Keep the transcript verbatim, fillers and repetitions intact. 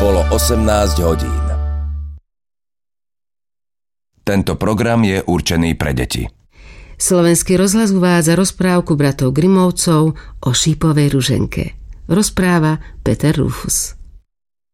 Bolo osemnásť hodín. Tento program je určený pre deti. Slovenský rozhlas uvádza rozprávku bratov Grimovcov o šípovej ruženke. Rozpráva Peter Rufus.